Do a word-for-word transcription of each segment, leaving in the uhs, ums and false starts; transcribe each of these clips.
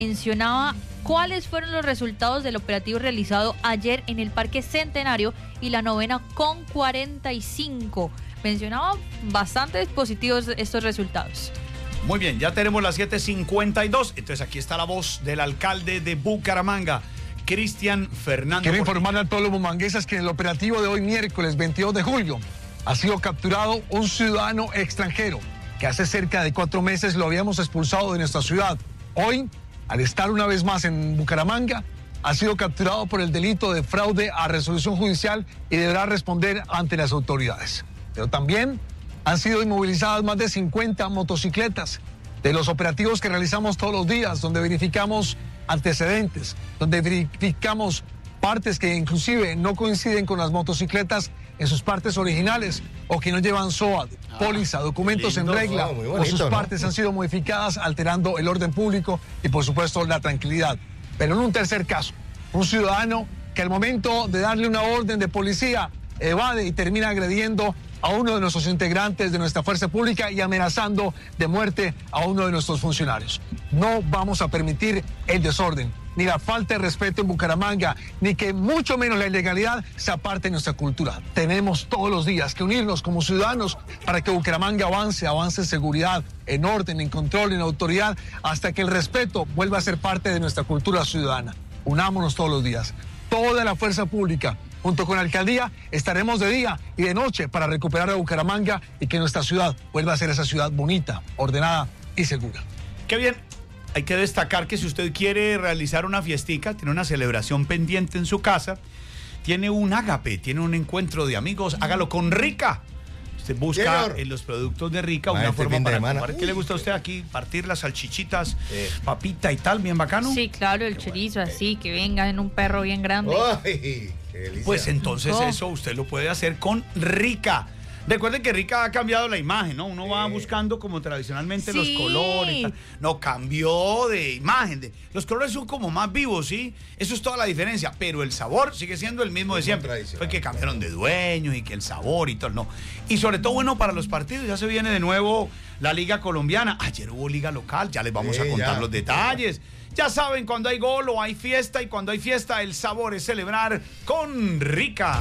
mencionaba cuáles fueron los resultados del operativo realizado ayer en el Parque Centenario y la novena con cuarenta y cinco. Mencionaba bastante positivos estos resultados. Muy bien, ya tenemos las siete cincuenta y dos. Entonces aquí está la voz del alcalde de Bucaramanga, Cristian Fernando. Quiero informar al pueblo bumanguesas que en el operativo de hoy, miércoles veintidós de julio, ha sido capturado un ciudadano extranjero que hace cerca de cuatro meses lo habíamos expulsado de nuestra ciudad. Hoy, al estar una vez más en Bucaramanga, ha sido capturado por el delito de fraude a resolución judicial y deberá responder ante las autoridades. Pero también han sido inmovilizadas más de cincuenta motocicletas de los operativos que realizamos todos los días, donde verificamos antecedentes, donde verificamos partes que inclusive no coinciden con las motocicletas en sus partes originales o que no llevan S O A D, póliza, documentos lindo, en regla, oh, muy bonito, o sus ¿no? partes han sido modificadas alterando el orden público y por supuesto la tranquilidad. Pero en un tercer caso, un ciudadano que al momento de darle una orden de policía evade y termina agrediendo a uno de nuestros integrantes de nuestra fuerza pública y amenazando de muerte a uno de nuestros funcionarios. No vamos a permitir el desorden, ni la falta de respeto en Bucaramanga, ni que mucho menos la ilegalidad se aparte de nuestra cultura. Tenemos todos los días que unirnos como ciudadanos para que Bucaramanga avance, avance en seguridad, en orden, en control, en autoridad, hasta que el respeto vuelva a ser parte de nuestra cultura ciudadana. Unámonos todos los días. Toda la fuerza pública, junto con la alcaldía, estaremos de día y de noche para recuperar a Bucaramanga y que nuestra ciudad vuelva a ser esa ciudad bonita, ordenada y segura. Qué bien. Hay que destacar que si usted quiere realizar una fiestica, tiene una celebración pendiente en su casa, tiene un ágape, tiene un encuentro de amigos, hágalo con Rica. Usted busca Señor. en los productos de Rica una Ah, este forma fin de para semana. comer. ¿Qué le gusta a usted aquí? Partir las salchichitas, Sí. papita y tal, bien bacano. Sí, claro, el chorizo así, que venga en un perro bien grande. ¡Ay, qué delicia! Pues entonces Oh. eso usted lo puede hacer con Rica. Recuerden que Rica ha cambiado la imagen, ¿no? Uno va buscando como tradicionalmente los Sí. colores y tal. No, cambió de imagen. De, los colores son como más vivos, ¿sí? Eso es toda la diferencia. Pero el sabor sigue siendo el mismo de Muy siempre. tradicional. Fue que cambiaron de dueños y que el sabor y todo, no. Y sobre todo, bueno, para los partidos, ya se viene de nuevo la Liga Colombiana. Ayer hubo Liga Local, ya les vamos Sí, a contar ya. los detalles. Ya saben, cuando hay gol o hay fiesta, y cuando hay fiesta, el sabor es celebrar con Rica.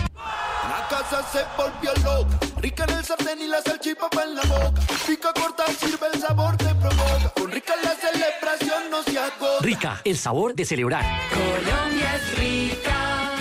La casa se volvió loca, Rica en el sartén y la salchipapa en la boca. Pica corta, sirve, el sabor te provoca. Con Rica la celebración no se agota. Rica, el sabor de celebrar. Colombia es rica.